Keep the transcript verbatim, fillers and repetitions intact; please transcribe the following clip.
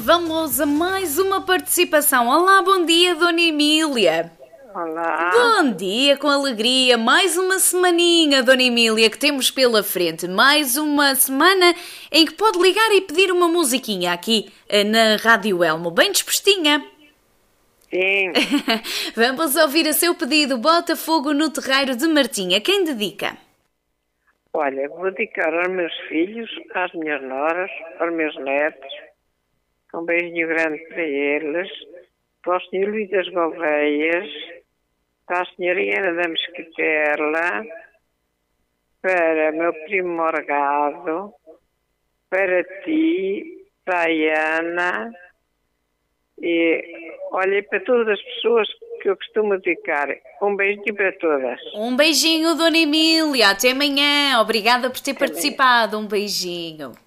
vamos a mais uma participação. Olá, bom dia, Dona Emília. Olá. Bom dia, com alegria. Mais uma semaninha, Dona Emília, que temos pela frente. Mais uma semana em que pode ligar e pedir uma musiquinha aqui na Rádio Elmo. Bem dispostinha? Sim. Vamos ouvir a seu pedido. Botafogo no Terreiro de Martinha. Quem dedica? Olha, vou dedicar aos meus filhos, às minhas noras, aos meus netos. Um beijinho grande para eles. Para o senhor Luís das Gouveias, para a senhorinha da Mesquitela, para meu primo Morgado, para ti, para a Ana, e olha, para todas as pessoas que eu costumo dedicar. Um beijinho para todas. Um beijinho, Dona Emília. Até amanhã. Obrigada por ter Até participado. Um beijinho.